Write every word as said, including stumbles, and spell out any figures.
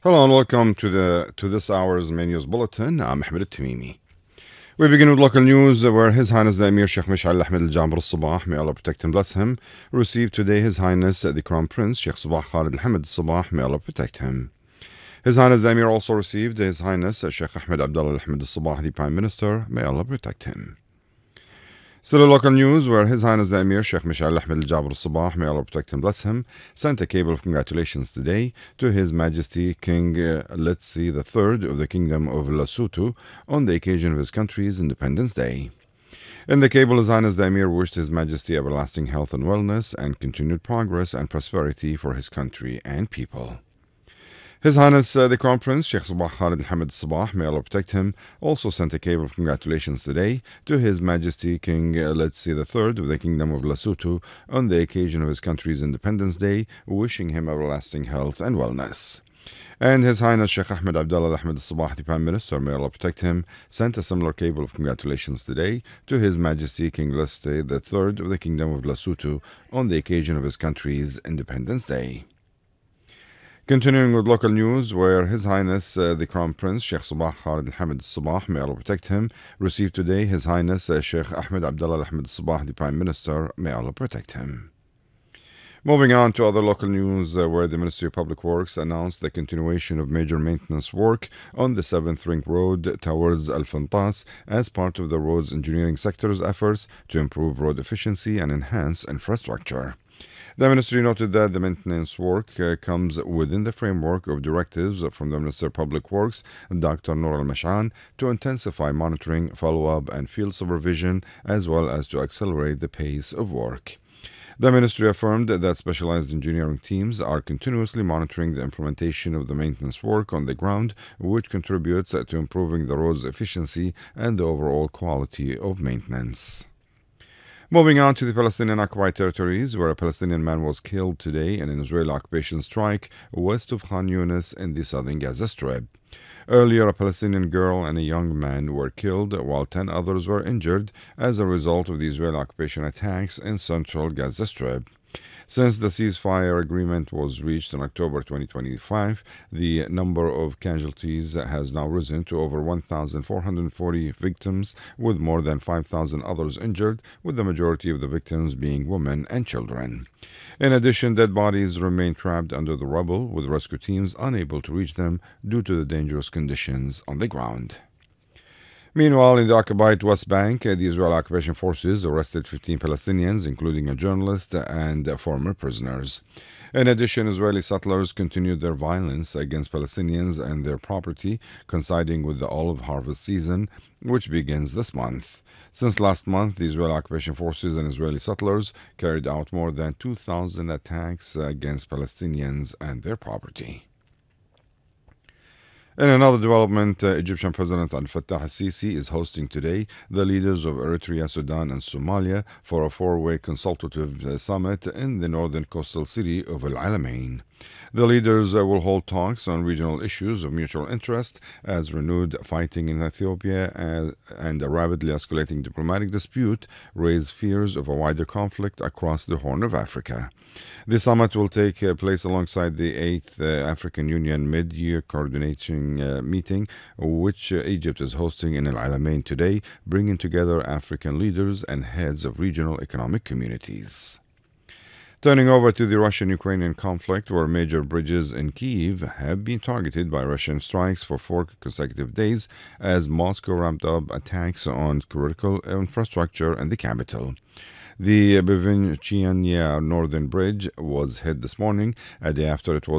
Hello and welcome to the to this hour's main news bulletin. I'm Ahmed Al-Tamimi. We begin with local news where His Highness the Emir Sheikh Mish'al Ahmed Al-Jaber Al-Sabah, may Allah protect and bless him, received today His Highness the Crown Prince Sheikh Sabah Khalid Al-Hamid Al-Sabah, may Allah protect him. His Highness the Emir also received His Highness Sheikh Ahmed Abdullah Al-Hamid Al-Sabah, the Prime Minister, may Allah protect him. Still local news where His Highness the Emir Sheikh Mish'al Ahmed Al-Jaber Al-Sabah, may Allah protect and bless him, sent a cable of congratulations today to His Majesty King uh, Letsi the Third of the Kingdom of Lesotho on the occasion of his country's Independence Day. In the cable, His Highness the Emir wished His Majesty everlasting health and wellness and continued progress and prosperity for his country and people. His Highness uh, the Crown Prince Sheikh Sabah Khalid Al-Hamid Al-Sabah, may Allah protect him, also sent a cable of congratulations today to His Majesty King uh, Letsi the Third of the Kingdom of Lesotho on the occasion of his country's Independence Day, wishing him everlasting health and wellness. And His Highness Sheikh Ahmed Abdullah Al-Hamid Al-Sabah, the Prime Minister, may Allah protect him, sent a similar cable of congratulations today to His Majesty King Letsi the Third of the Kingdom of Lesotho on the occasion of his country's Independence Day. Continuing with local news, where His Highness uh, the Crown Prince Sheikh Sabah Khalid Al-Hamid Al-Sabah, may Allah protect him, received today His Highness uh, Sheikh Ahmed Abdullah Al-Hamid Al-Sabah, the Prime Minister, may Allah protect him. Moving on to other local news, uh, where the Ministry of Public Works announced the continuation of major maintenance work on the seventh Ring Road towards Al Fantas as part of the roads engineering sector's efforts to improve road efficiency and enhance infrastructure. The Ministry noted that the maintenance work uh, comes within the framework of directives from the Minister of Public Works, Doctor Noor Al-Mash'an, to intensify monitoring, follow-up, and field supervision, as well as to accelerate the pace of work. The Ministry affirmed that specialized engineering teams are continuously monitoring the implementation of the maintenance work on the ground, which contributes to improving the road's efficiency and the overall quality of maintenance. Moving on to the Palestinian occupied territories, where a Palestinian man was killed today in an Israeli occupation strike west of Khan Yunis in the southern Gaza Strip. Earlier, a Palestinian girl and a young man were killed, while ten others were injured as a result of the Israeli occupation attacks in central Gaza Strip. Since the ceasefire agreement was reached in October twenty twenty-five, the number of casualties has now risen to over one thousand four hundred forty victims, with more than five thousand others injured, with the majority of the victims being women and children. In addition, dead bodies remain trapped under the rubble, with rescue teams unable to reach them due to the dangerous conditions on the ground. Meanwhile, in the occupied West Bank, the Israeli occupation forces arrested fifteen Palestinians, including a journalist and former prisoners. In addition, Israeli settlers continued their violence against Palestinians and their property, coinciding with the olive harvest season, which begins this month. Since last month, the Israeli occupation forces and Israeli settlers carried out more than two thousand attacks against Palestinians and their property. In another development, uh, Egyptian President Abdel Fattah al-Sisi is hosting today the leaders of Eritrea, Sudan, and Somalia for a four-way consultative uh, summit in the northern coastal city of Al Alamein. The leaders uh, will hold talks on regional issues of mutual interest, as renewed fighting in Ethiopia uh, and a rapidly escalating diplomatic dispute raise fears of a wider conflict across the Horn of Africa. The summit will take uh, place alongside the eighth uh, African Union mid-year coordinating uh, meeting, which uh, Egypt is hosting in Al Alamein today, bringing together African leaders and heads of regional economic communities. Turning over to the Russian-Ukrainian conflict, where major bridges in Kyiv have been targeted by Russian strikes for four consecutive days as Moscow ramped up attacks on critical infrastructure in the capital. The Bevyazhchinya Northern Bridge was hit this morning, a day after it was